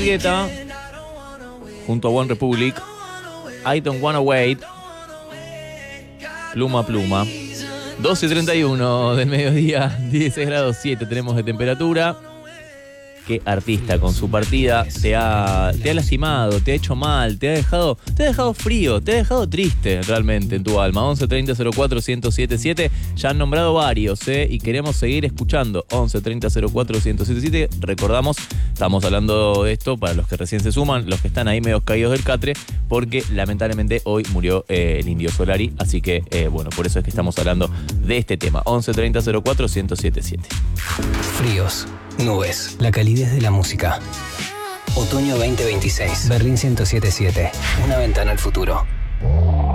Guetta, junto a One Republic, I Don't Wanna Wait, Pluma a Pluma. 12:31 del mediodía, 16 grados 7 tenemos de temperatura. ¿Qué artista con su partida te ha lastimado, te ha hecho mal, te ha dejado frío, te ha dejado triste realmente en tu alma? 11 30 04 1077. Ya han nombrado varios, y queremos seguir escuchando. 11 30 04 1077. Recordamos, estamos hablando de esto para los que recién se suman, los que están ahí medio caídos del catre, porque lamentablemente hoy murió el Indio Solari. Así que, bueno, por eso es que estamos hablando de este tema. 11 30 04 1077. Fríos, nubes, la calidez de la música. Otoño 2026. Berlín 1077. Una ventana al futuro.